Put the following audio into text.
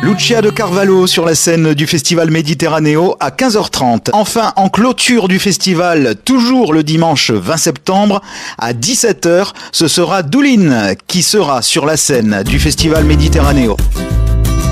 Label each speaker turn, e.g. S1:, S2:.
S1: Lucia de Carvalho sur la scène du festival Méditerranéo à 15h30. Enfin, en clôture du festival, toujours le dimanche 20 septembre à 17h, ce sera Doulin qui sera sur la scène du festival Méditerranéo.